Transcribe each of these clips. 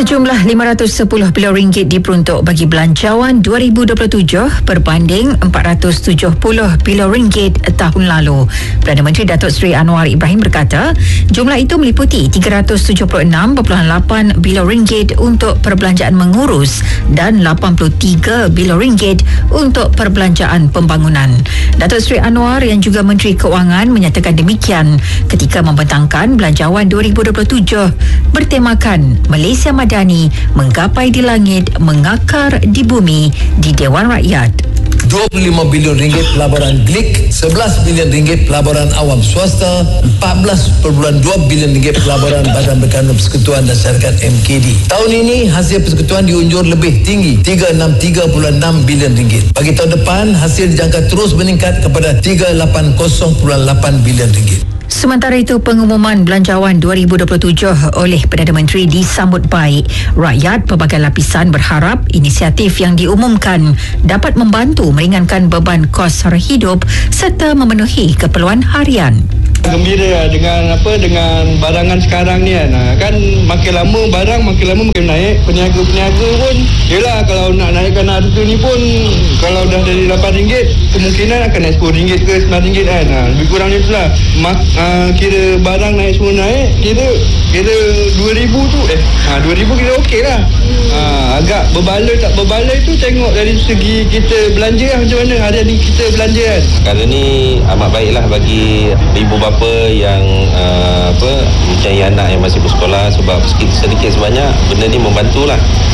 Sejumlah RM510 bilion diperuntuk bagi belanjawan 2027 berbanding RM470 bilion tahun lalu. Perdana Menteri Datuk Seri Anwar Ibrahim berkata, jumlah itu meliputi RM376.8 bilion untuk perbelanjaan mengurus dan RM83 bilion untuk perbelanjaan pembangunan. Datuk Seri Anwar yang juga Menteri Keuangan menyatakan demikian ketika membentangkan belanjawan 2027 bertemakan Malaysia Madani menggapai di langit, mengakar di bumi di Dewan Rakyat. RM25 bilion pelaburan GLIC, RM11 bilion pelaburan awam swasta, RM14.2 bilion pelaburan Badan Berkanun Persekutuan dan Syarikat MKD. Tahun ini hasil persekutuan diunjur lebih tinggi, RM363.6 bilion. Bagi tahun depan, hasil dijangka terus meningkat kepada RM380.8 bilion. Sementara itu, pengumuman belanjawan 2027 oleh Perdana Menteri disambut baik. Rakyat pelbagai lapisan berharap inisiatif yang diumumkan dapat membantu meringankan beban kos sara hidup serta memenuhi keperluan harian. Gembira dengan barangan sekarang ni kan makin lama barang makin lama makin naik. Peniaga-peniaga pun yelah, kalau nak naikkan harga ni pun kalau dah dari RM8 kemungkinan akan naik RM10 ke RM9 kan. Lebih kurang ni itulah. Kira barang naik semua naik, kira RM2,000 tu RM2,000 kira okey lah. Agak berbaloi tak berbaloi tu tengok dari segi kita belanja lah, macam mana hari ni kita belanja kan. Perkara ni amat baiklah bagi ibu bapa yang mempunyai anak yang masih bersekolah, sebab sedikit sebanyak benda ni membantu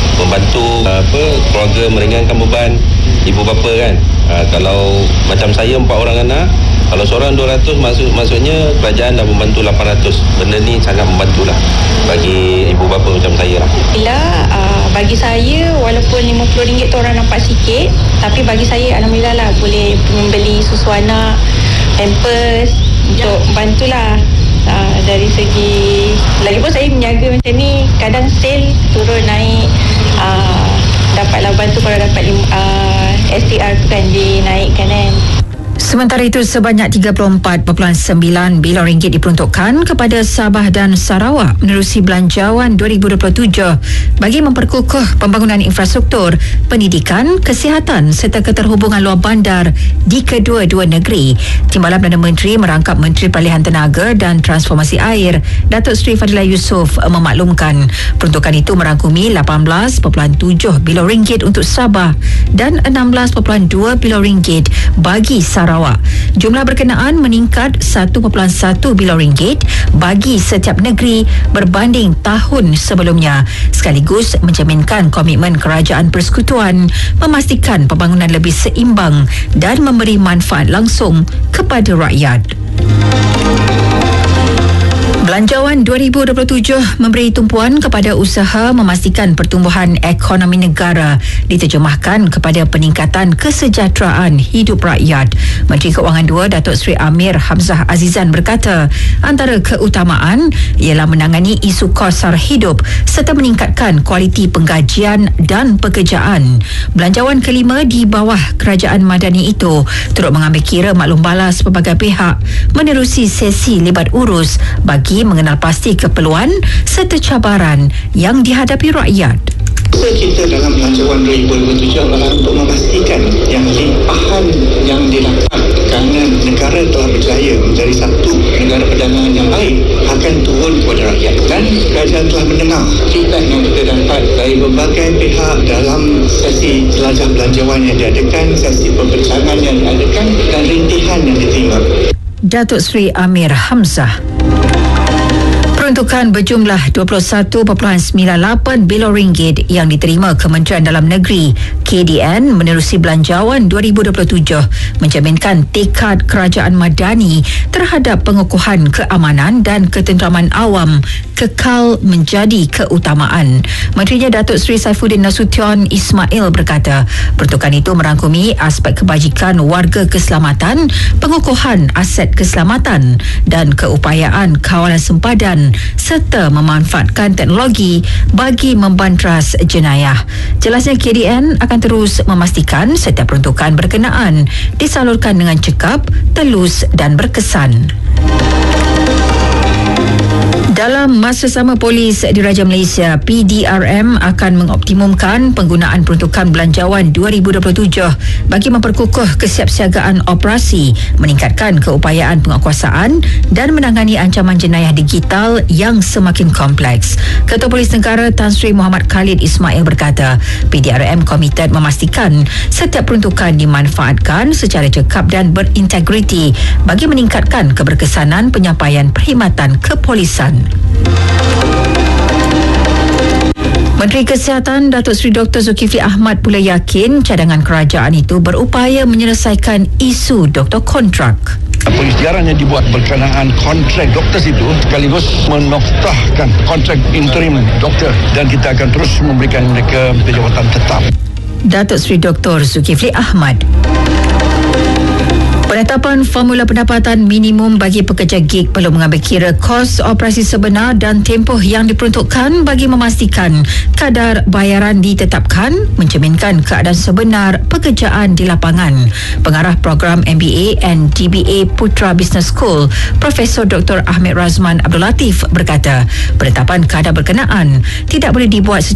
keluarga, meringankan beban ibu bapa kan. Kalau macam saya 4 orang anak, kalau seorang 200 maksudnya kerajaan dah membantu 800. Benda ni sangat membantulah bagi ibu bapa macam saya lah. Bagi saya walaupun RM50 tu orang nampak sikit, tapi bagi saya alhamdulillah lah, boleh membeli susu anak, pampers untuk bantulah. Dari segi lagipun saya meniaga macam ni, kadang sale turun naik, dapatlah bantu kalau dapat STR tu kan dinaikkan kan. Sementara itu, sebanyak RM34.9 bilion diperuntukkan kepada Sabah dan Sarawak menerusi belanjawan 2027 bagi memperkukuh pembangunan infrastruktur, pendidikan, kesihatan serta keterhubungan luar bandar di kedua-dua negeri. Timbalan Perdana Menteri merangkap Menteri Peralihan Tenaga dan Transformasi Air, Datuk Seri Fadilah Yusof memaklumkan peruntukan itu merangkumi RM18.7 bilion untuk Sabah dan RM16.2 bilion bagi Sarawak. Jumlah berkenaan meningkat RM1.1 bilion bagi setiap negeri berbanding tahun sebelumnya, sekaligus mencerminkan komitmen Kerajaan Persekutuan memastikan pembangunan lebih seimbang dan memberi manfaat langsung kepada rakyat. Belanjawan 2027 memberi tumpuan kepada usaha memastikan pertumbuhan ekonomi negara diterjemahkan kepada peningkatan kesejahteraan hidup rakyat. Menteri Keuangan 2 Datuk Seri Amir Hamzah Azizan berkata, antara keutamaan ialah menangani isu kos sara hidup serta meningkatkan kualiti penggajian dan pekerjaan. Belanjawan kelima di bawah Kerajaan Madani itu turut mengambil kira maklum balas pelbagai pihak menerusi sesi libat urus bagi mengenal pasti keperluan serta cabaran yang dihadapi rakyat. Kita dalam belanjawan 2027 adalah untuk memastikan yang limpahan yang didapat kerana negara telah berjaya menjadi satu negara perdagangan yang baik akan turun kepada rakyat, dan kerajaan telah mendengar feedback yang kita dapat dari berbagai pihak dalam sesi jelajah belanjawan yang diadakan, sesi perbincangan yang diadakan dan rintihan yang diterima. Datuk Seri Amir Hamzah. Peruntukan berjumlah RM21.98 bilion yang diterima Kementerian Dalam Negeri KDN menerusi belanjawan 2027 mencerminkan tekad Kerajaan Madani terhadap pengukuhan keamanan dan ketenteraman awam kekal menjadi keutamaan. Menterinya Datuk Seri Saifuddin Nasution Ismail berkata, peruntukan itu merangkumi aspek kebajikan warga keselamatan, pengukuhan aset keselamatan dan keupayaan kawalan sempadan serta memanfaatkan teknologi bagi membantras jenayah. Jelasnya KDN akan terus memastikan setiap peruntukan berkenaan disalurkan dengan cekap, telus dan berkesan. Dalam masa sama, Polis Diraja Malaysia PDRM akan mengoptimumkan penggunaan peruntukan belanjawan 2027 bagi memperkukuh kesiapsiagaan operasi, meningkatkan keupayaan penguatkuasaan dan menangani ancaman jenayah digital yang semakin kompleks. Ketua Polis Negara Tan Sri Muhammad Khalid Ismail berkata, PDRM komited memastikan setiap peruntukan dimanfaatkan secara cekap dan berintegriti bagi meningkatkan keberkesanan penyampaian perkhidmatan kepolisan. Menteri Kesihatan Datuk Seri Dr. Zulkifli Ahmad pula yakin cadangan kerajaan itu berupaya menyelesaikan isu doktor kontrak. Pengisytiharan yang dibuat berkenaan kontrak doktor itu sekaligus menoktahkan kontrak interim doktor dan kita akan terus memberikan mereka jawatan tetap. Datuk Seri Dr. Zulkifli Ahmad. Penetapan formula pendapatan minimum bagi pekerja gig perlu mengambil kira kos operasi sebenar dan tempoh yang diperuntukkan bagi memastikan kadar bayaran ditetapkan mencerminkan keadaan sebenar pekerjaan di lapangan. Pengarah program MBA and DBA Putra Business School, Profesor Dr. Ahmed Razman Abdul Latif berkata, penetapan kadar berkenaan tidak boleh dibuat